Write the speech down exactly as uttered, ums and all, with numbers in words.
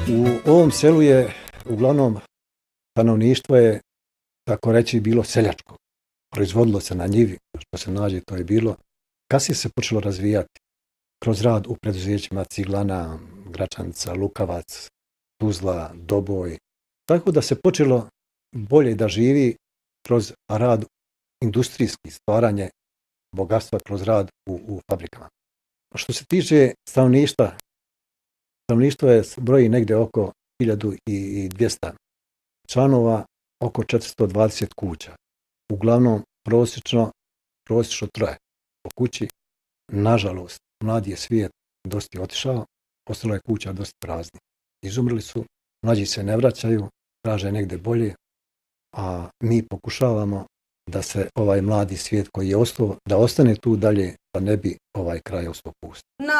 U ovom selu je uglavnom stanovništvo je, tako reći, bilo seljačko. Proizvodilo se na njivi, što se nađe, to je bilo. Kasnije se počelo razvijati kroz rad u preduzećima Ciglana, Gračanica, Lukavac, Tuzla, Doboj. Tako da se počelo bolje da živi kroz rad industrijski, stvaranje bogatstva kroz rad u, u fabrikama. Što se tiče stanovništva, stanovništvo je broji negde oko hiljadu dvjesto članova, oko četiristo dvadeset kuća. Uglavnom prosječno, prosječno troje po kući. Nažalost, mladi je svijet dosta otišao, ostalo je kuća dosta prazni. Izumrli su, mlađi se ne vraćaju, traže negde bolje, a mi pokušavamo da se ovaj mladi svijet koji je ostao, da ostane tu dalje, da ne bi ovaj kraj ostao pust.